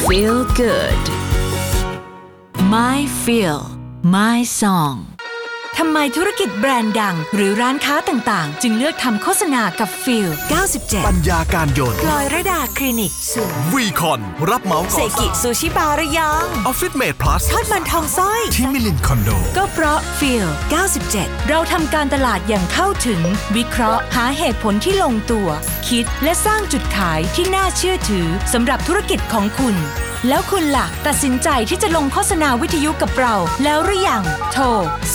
Feel good My Feel My Song ทำไมธุรกิจแบรนด์ดังหรือร้านค้าต่างๆจึงเลือกทำโฆษณากับ Feel 97 ปัญญาการยนต์พลอยระดาคลินิกศูนย์วีคอนรับเหมาก่อสร้างเซกิซูชิบาร์ระยองออฟฟิศเมดพลัสทอดมันทองซ้อยที่มิลินคอนโดก็เพราะ Feel 97 เราทำการตลาดอย่างเข้าถึงวิเคราะห์หาเหตุผลที่ลงตัวคิดและสร้างจุดขายที่น่าเชื่อถือสำหรับธุรกิจของคุณแล้วคุณล่ะตัดสินใจที่จะลงโฆษณาวิทยุกับเราแล้วหรือยังโทร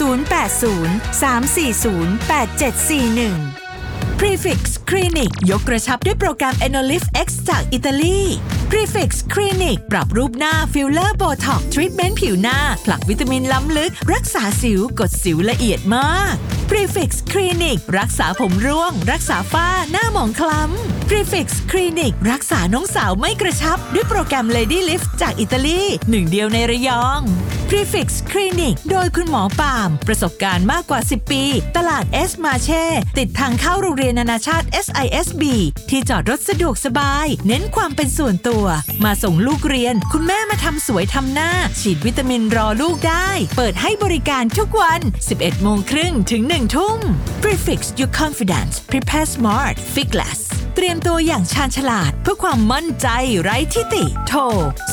080 340 8741 Prefix Clinic ยกกระชับด้วยโปรแกรม Enolift X จากอิตาลี Prefix Clinic ปรับรูปหน้าฟิลเลอร์โบท็อกซ์ทรีทเมนต์ผิวหน้าผลักวิตามินล้ำลึกรักษาสิวกดสิวละเอียดมาก Prefix Clinic รักษาผมร่วงรักษาฝ้าหน้าหมองคล้ำ Prefix Clinic รักษาน้องสาวไม่กระชับด้วยโปรแกรม Lady Lift จากอิตาลีหนึ่งเดียวในระยอง Prefix Clinic โดยคุณหมอปาล์มประสบการณ์มากกว่า10ปีตลาดเอสมาเช่ติดทางเข้าโรงเรียนนานาชาติ SISB ที่จอดรถสะดวกสบายเน้นความเป็นส่วนตัวมาส่งลูกเรียนคุณแม่มาทำสวยทำหน้าฉีดวิตามินรอลูกได้เปิดให้บริการทุกวัน 11:30 ถึง 1 ทุ่ม Prefix Your Confidence Prepare Smart Fitness เตรียมตัวอย่างชาญฉลาดเพื่อความมั่นใจไร้ทิฏฐิโทร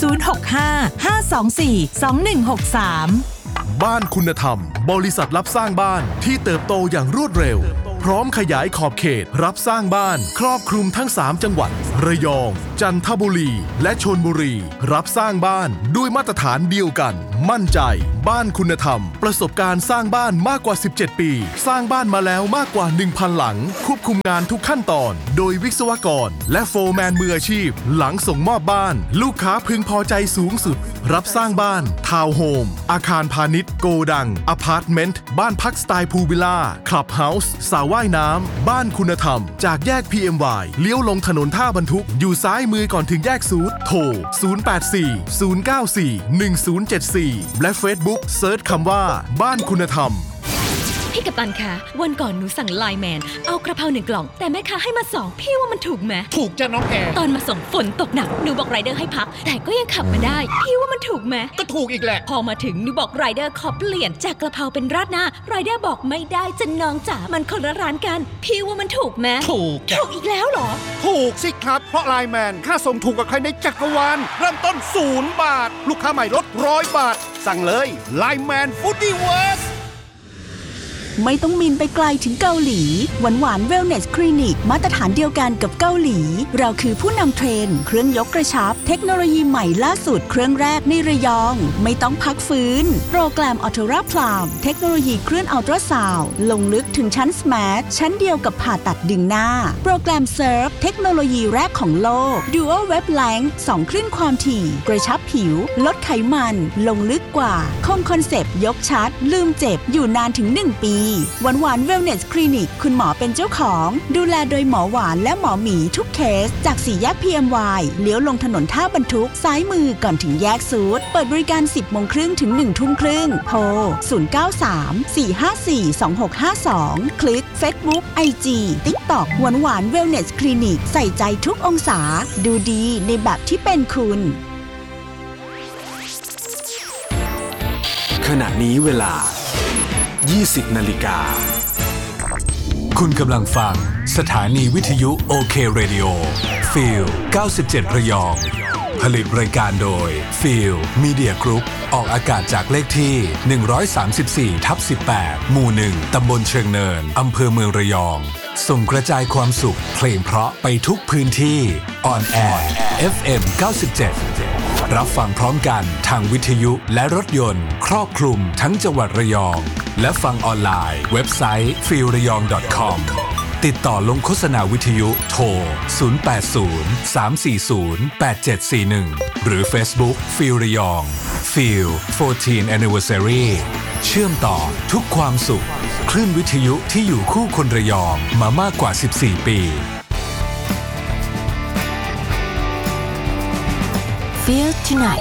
065-524-2163 บ้านคุณธรรมบริษัทรับสร้างบ้านที่เติบโตอย่างรวดเร็วพร้อมขยายขอบเขตรับสร้างบ้านครอบคลุมทั้ง3จังหวัดระยองจันทบุรีและชลบุรีรับสร้างบ้านด้วยมาตรฐานเดียวกันมั่นใจบ้านคุณธรรมประสบการณ์สร้างบ้านมากกว่า17ปีสร้างบ้านมาแล้วมากกว่า 1,000 หลังควบคุมงานทุกขั้นตอนโดยวิศวกรและโฟร์แมนมืออาชีพหลังส่งมอบบ้านลูกค้าพึงพอใจสูงสุดรับสร้างบ้านทาวน์โฮมอาคารพาณิชย์โกดังอพาร์ตเมนต์บ้านพักสไตล์พูลวิลล่าคลับเฮาส์สระว่ายน้ำบ้านคุณธรรมจากแยก PMY เลี้ยวลงถนนท่าบรรทุกอยู่ซ้ายมือก่อนถึงแยกซูดโทร 084-094-1074 และ Facebook เซิร์ชคำว่าบ้านคุณธรรมพี่กัปตันคะวันก่อนหนูสั่งไลน์แมนเอากระเพรา1 กล่องแต่แม่ค้าให้มา2พี่ว่ามันถูกไหมถูกจ้ะน้องแอร์ตอนมาส่งฝนตกหนักหนูบอกไรเดอร์ให้พักแต่ก็ยังขับมาได้พี่ว่ามันถูกไหมก็ถูกอีกแหละพอมาถึงหนูบอกไรเดอร์ขอเปลี่ยนจากกระเพราเป็นราดหน้าไรเดอร์บอกไม่ได้จะน้องจ๋ามันคนละร้านกันพี่ว่ามันถูกไหมถูกถูกอีกแล้วเหรอถูกสิครับเพราะไลน์แมนค่าส่งถูกกว่าใครในจักรวาลเริ่มต้น0 บาทลูกค้าใหม่ลด100 บาทสั่งเลยไลน์แมนฟู้ดดีเวิร์สไม่ต้องบินไปไกลถึงเกาหลีหวานเวลเนสคลินิกมาตรฐานเดียวกันกับเกาหลีเราคือผู้นำเทรนด์เครื่องยกกระชับเทคโนโลยีใหม่ล่าสุดเครื่องแรกในระยองไม่ต้องพักฟื้นโปรแกรมอัลตราพลามเทคโนโลยีเคลื่อนอัลตราซาวด์ลงลึกถึงชั้นสมาร์ทชั้นเดียวกับผ่าตัดดึงหน้าโปรแกรมเซิร์ฟเทคโนโลยีแรกของโลก Dual Wave Length 2 คลื่นความถี่กระชับผิวลดไขมันลงลึกกว่าคงคอนเซปต์ยกชัดลืมเจ็บอยู่นานถึง1 ปีหวานเวลเนสคลินิกคุณหมอเป็นเจ้าของดูแลโดยหมอหวานและหมอหมีทุกเคสจาก4 แยก PMY เลี้ยวลงถนนท่าบรรทุกซ้ายมือก่อนถึงแยกซูดเปิดบริการ 10:30 ถึง 1 ทุ่มครึ่งโทร 093-454-2652 คลิก Facebook IG TikTok หวานเวลเนสคลินิกใส่ใจทุกองศาดูดีในแบบที่เป็นคุณขณะนี้เวลา20 นาฬิกาคุณกำลังฟังสถานีวิทยุโอเคเรดิโอฟีล97ระยองผลิตรายการโดยฟีลมีเดียกรุ๊ปออกอากาศจากเลขที่134/18หมู่1ตำบลเชิงเนินอำเภอเมืองระยองส่งกระจายความสุขเพลงเพราะไปทุกพื้นที่ออนแอร์ FM 97รับฟังพร้อมกันทางวิทยุและรถยนต์ครอบคลุมทั้งจังหวัดระยองและฟังออนไลน์เว็บไซต์ feelrayong.com ติดต่อลงโฆษณาวิทยุโทร 080-340-8741 หรือ Facebook Feel ระยอง Feel 14 Anniversary เชื่อมต่อทุกความสุขคลื่นวิทยุที่อยู่คู่คนระยองมามากกว่า14 ปี Feel tonight